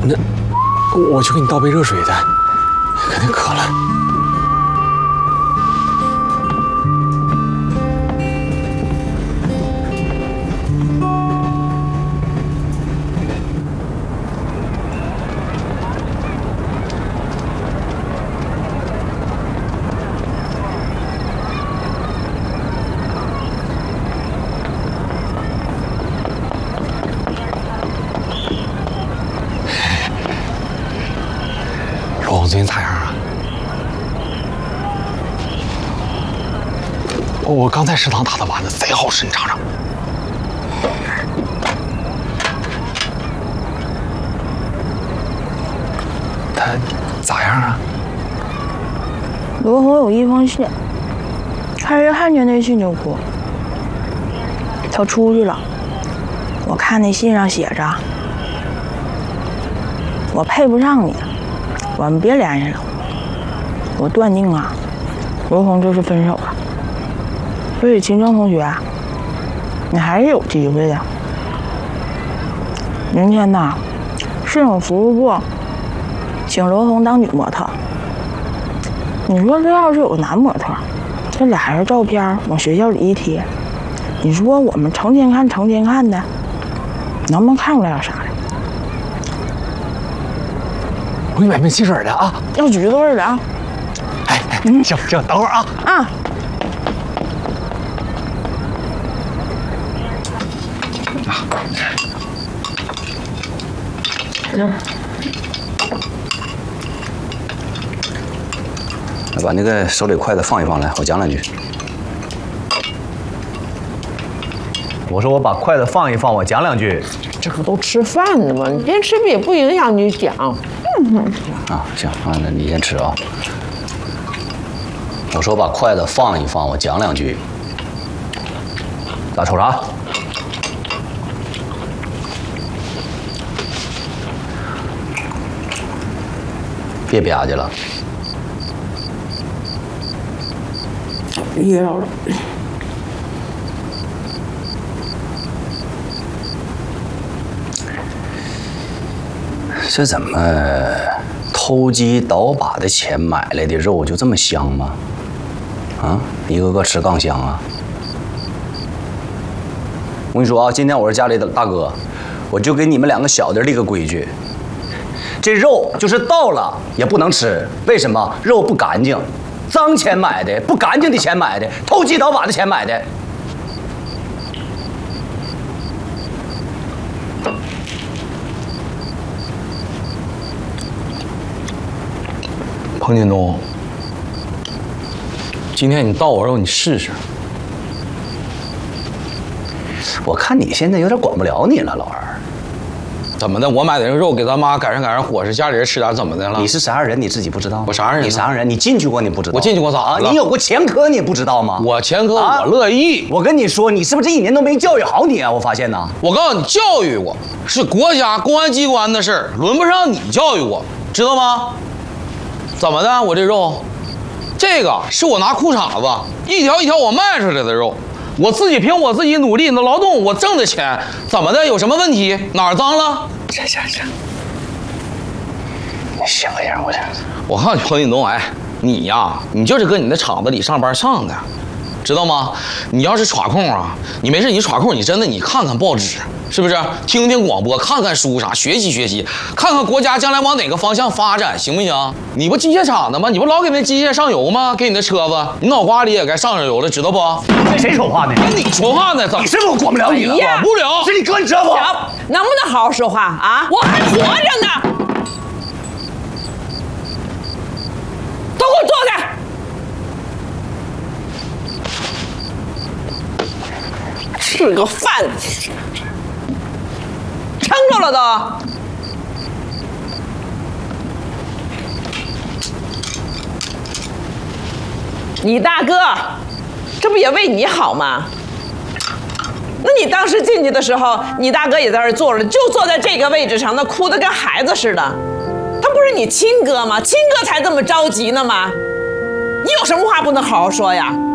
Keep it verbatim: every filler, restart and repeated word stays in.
那我去给你倒杯热水的，肯定渴了。 最近咋样啊？我刚在食堂打的丸子贼好吃，你尝尝。他咋样啊？ 罗红有一封信，他一看见那信就哭。他出去了，我看那信上写着：“我配不上你。” 我们别联系了，我断定啊，罗红就是分手了。所以秦征同学，你还是有机会的。明天呐，市政服务部请罗红当女模特。你说这要是有个男模特，这俩人照片往学校里一贴，你说我们成天看成天看的，能不能看出来点啥来？ 我给你买瓶汽水的啊， 要橘子味的啊！ 哎哎，行行，等会儿啊啊！ 来把那个手里筷子放一放，来，我讲两句。我说我把筷子放一放，我讲两句。 这不都吃饭呢吗？你边吃不也不影响你讲。嗯、 啊，行啊，那你先吃啊。我说把筷子放一放，我讲两句。咋瞅啥？别吧唧了。 噎着了。 这怎么偷鸡倒把的钱买来的肉就这么香吗？啊，一个个吃杠香啊！我跟你说啊，今天我是家里的大哥，我就给你们两个小的立个规矩：这肉就是到了也不能吃。为什么？肉不干净，脏钱买的，不干净的钱买的，偷鸡倒把的钱买的。 彭锦东，今天你倒我肉，你试试。 我看你现在有点管不了你了，老二。 怎么的？我买点肉给咱妈赶上赶上伙食，家里人吃点，怎么的了？ 你是啥样人你自己不知道？ 我啥样人？ 你啥样人？你进去过你不知道？ 我进去过咋啊？你有过前科你不知道吗？ 我前科我乐意。 我跟你说，你是不是这一年都没教育好你啊？我发现呢。 我告诉你，教育过是国家公安机关的事儿，轮不上你教育我，知道吗？怎么的？我这肉，这个是我拿裤衩子一条一条我卖出来的肉，我自己凭我自己努力的劳动，我挣的钱，怎么的？有什么问题？哪儿脏了？ 行行行，你行个样，我这。 我告诉你，彭锦东，哎，你呀，你就是搁你那厂子里上班上的，知道吗？你要是耍空啊，你没事你耍空，你真的你看看报纸。是不是？听听广播，看看书啥，学习学习，看看国家将来往哪个方向发展，行不行？你不机械厂的吗？你不老给那机械上油吗？给你那车子，你脑瓜里也该上上油了，知道不？ 跟谁说话呢？ 跟你说话呢？怎么？ 你是不是我管不了你了？ 管不了。 是你哥，你知道不？ 能不能好好说话啊？我还活着呢！都给我坐下！吃个饭，撑着了都。你大哥，这不也为你好吗？那你当时进去的时候，你大哥也在这儿坐着，就坐在这个位置上，那哭得跟孩子似的。他不是你亲哥吗？亲哥才这么着急呢吗？你有什么话不能好好说呀？